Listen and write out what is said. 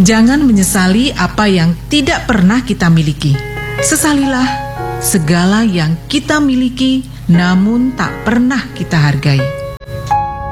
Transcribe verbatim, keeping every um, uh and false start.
Jangan menyesali apa yang tidak pernah kita miliki. Sesalilah segala yang kita miliki namun tak pernah kita hargai.